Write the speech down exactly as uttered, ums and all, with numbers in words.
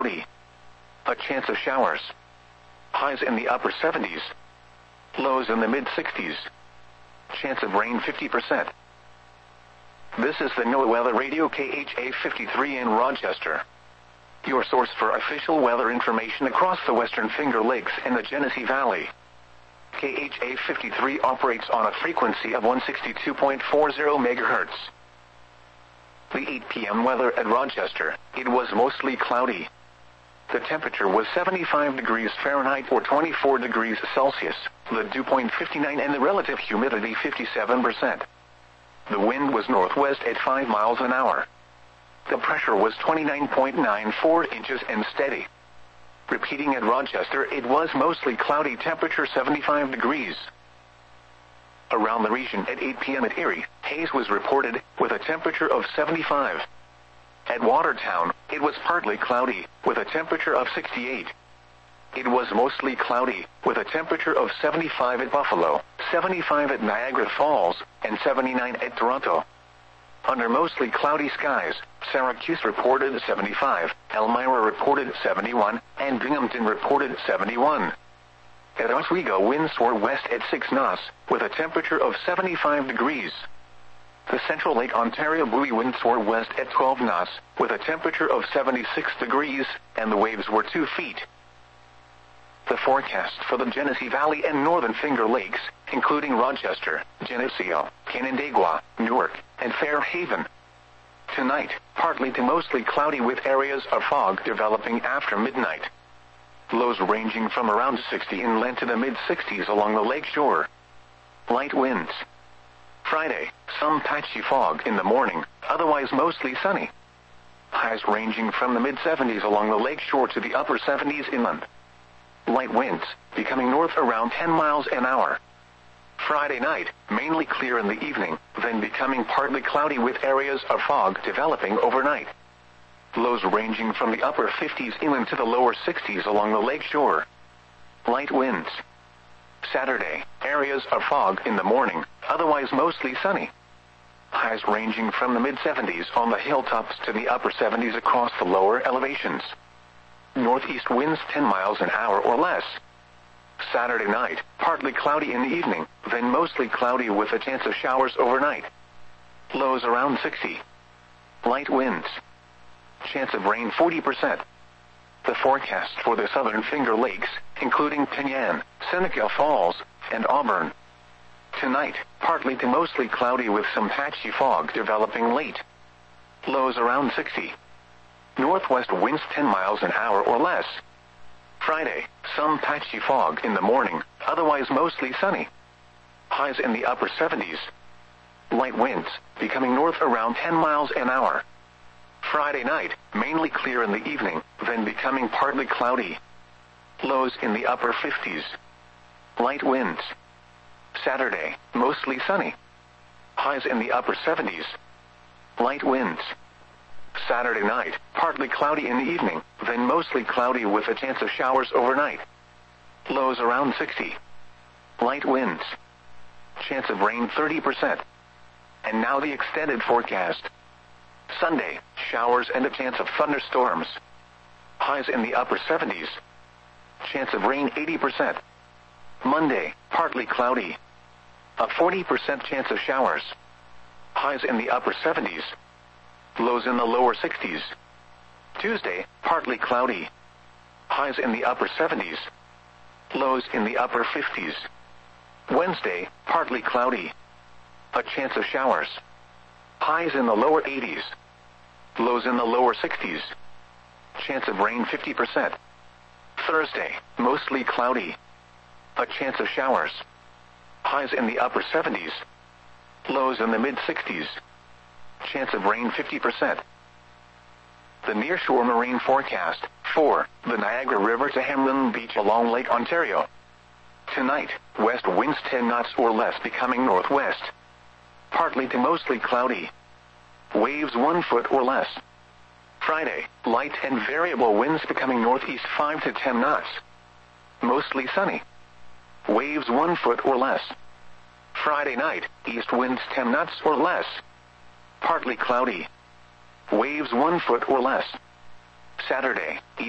cloudy. A chance of showers. Highs in the upper seventies. Lows in the mid-sixties. Chance of rain fifty percent. This is the NOAA Weather Radio K H A fifty-three in Rochester. Your source for official weather information across the Western Finger Lakes and the Genesee Valley. K H A fifty-three operates on a frequency of one sixty-two point four zero megahertz. The eight p m weather at Rochester. It was mostly cloudy. The temperature was seventy-five degrees Fahrenheit or twenty-four degrees Celsius, the dew point fifty-nine and the relative humidity fifty-seven percent. The wind was northwest at five miles an hour. The pressure was twenty-nine point nine four inches and steady. Repeating at Rochester, it was mostly cloudy, temperature seventy-five degrees. Around the region at eight p m at Erie, haze was reported, with a temperature of seventy-five. At Watertown, it was partly cloudy, with a temperature of sixty-eight. It was mostly cloudy, with a temperature of seventy-five at Buffalo, seventy-five at Niagara Falls, and seventy-nine at Toronto. Under mostly cloudy skies, Syracuse reported seventy-five, Elmira reported seventy-one, and Binghamton reported seventy-one. At Oswego, winds were west at six knots, with a temperature of seventy-five degrees. The Central Lake Ontario buoy winds were west at twelve knots, with a temperature of seventy-six degrees, and the waves were two feet. The forecast for the Genesee Valley and Northern Finger Lakes, including Rochester, Geneseo, Canandaigua, Newark, and Fairhaven. Tonight, partly to mostly cloudy with areas of fog developing after midnight. Lows ranging from around sixty inland to the mid-sixties along the lake shore. Light winds. Friday, some patchy fog in the morning, otherwise mostly sunny. Highs ranging from the mid-seventies along the lake shore to the upper seventies inland. Light winds, becoming north around ten miles an hour. Friday night, mainly clear in the evening, then becoming partly cloudy with areas of fog developing overnight. Lows ranging from the upper fifties inland to the lower sixties along the lake shore. Light winds. Saturday, areas of fog in the morning, otherwise mostly sunny. Highs ranging from the mid-seventies on the hilltops to the upper seventies across the lower elevations. Northeast winds ten miles an hour or less. Saturday night, partly cloudy in the evening, then mostly cloudy with a chance of showers overnight. Lows around sixty. Light winds. Chance of rain forty percent. The forecast for the Southern Finger Lakes, including Penyan, Seneca Falls, and Auburn. Tonight, partly to mostly cloudy with some patchy fog developing late. Lows around sixty. Northwest winds ten miles an hour or less. Friday, some patchy fog in the morning, otherwise mostly sunny. Highs in the upper seventies. Light winds, becoming north around ten miles an hour. Friday night, mainly clear in the evening, then becoming partly cloudy. Lows in the upper fifties. Light winds. Saturday, mostly sunny. Highs in the upper seventies. Light winds. Saturday night, partly cloudy in the evening, then mostly cloudy with a chance of showers overnight. Lows around sixty. Light winds. Chance of rain thirty percent. And now the extended forecast. Sunday, showers and a chance of thunderstorms. Highs in the upper seventies. Chance of rain eighty percent. Monday, partly cloudy. A forty percent chance of showers. Highs in the upper seventies. Lows in the lower sixties. Tuesday, partly cloudy. Highs in the upper seventies. Lows in the upper fifties. Wednesday, partly cloudy. A chance of showers. Highs in the lower eighties. Lows in the lower sixties. Chance of rain fifty percent. Thursday, mostly cloudy. A chance of showers. Highs in the upper seventies. Lows in the mid-sixties. Chance of rain fifty percent. The nearshore marine forecast, for the Niagara River to Hamlin Beach along Lake Ontario. Tonight, west winds ten knots or less becoming northwest. Partly to mostly cloudy. Waves one foot or less. Friday, light and variable winds becoming northeast five to ten knots. Mostly sunny. Waves one foot or less. Friday night, east winds ten knots or less. Partly cloudy. Waves one foot or less. Saturday, east